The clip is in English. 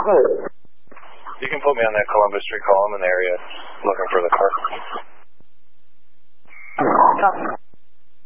You can put me on that Columbus Street call. I'm in the area looking for the car. Copy.